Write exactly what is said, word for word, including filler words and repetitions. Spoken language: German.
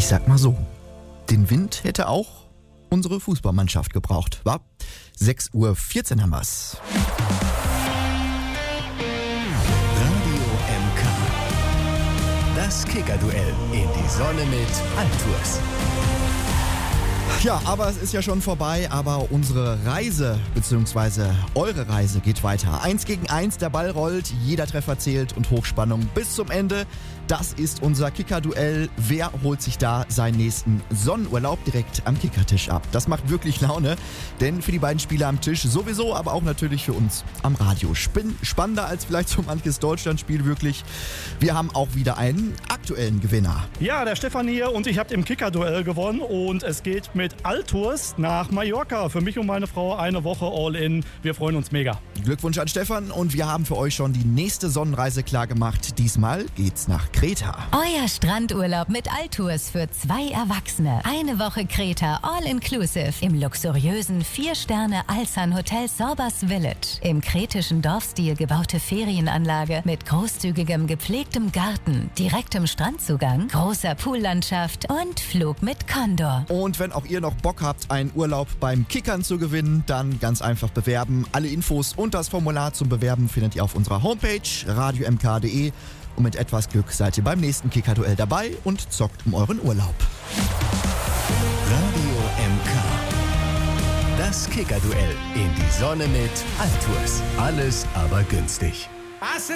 Ich sag mal so, den Wind hätte auch unsere Fußballmannschaft gebraucht, wa? sechs Uhr vierzehn haben wir's. Radio M K. Das Kicker-Duell in die Sonne mit Altours. Ja, aber es ist ja schon vorbei, aber unsere Reise, beziehungsweise eure Reise geht weiter. Eins gegen eins, der Ball rollt, jeder Treffer zählt und Hochspannung bis zum Ende. Das ist unser Kicker-Duell. Wer holt sich da seinen nächsten Sonnenurlaub direkt am Kickertisch ab? Das macht wirklich Laune, denn für die beiden Spieler am Tisch sowieso, aber auch natürlich für uns am Radio. Spin- spannender als vielleicht so manches Deutschlandspiel wirklich. Wir haben auch wieder einen aktuellen Gewinner. Ja, der Stefan hier und ich habe im Kicker-Duell gewonnen und es geht mit Altours nach Mallorca. Für mich und meine Frau eine Woche All-In. Wir freuen uns mega. Glückwunsch an Stefan und wir haben für euch schon die nächste Sonnenreise klar gemacht. Diesmal geht's nach Kreta. Euer Strandurlaub mit Altours für zwei Erwachsene. Eine Woche Kreta All-Inclusive im luxuriösen vier Sterne Alsan Hotel Sorbas Village. Im kretischen Dorfstil gebaute Ferienanlage mit großzügigem gepflegtem Garten, direktem Strandzugang, großer Poollandschaft und Flug mit Condor. Und wenn auch ihr noch Bock habt, einen Urlaub beim Kickern zu gewinnen, dann ganz einfach bewerben. Alle Infos und das Formular zum Bewerben findet ihr auf unserer Homepage radio m k punkt d e. Und mit etwas Glück seid ihr beim nächsten Kicker-Duell dabei und zockt um euren Urlaub. Radio M K. Das Kicker-Duell in die Sonne mit Altours. Alles aber günstig.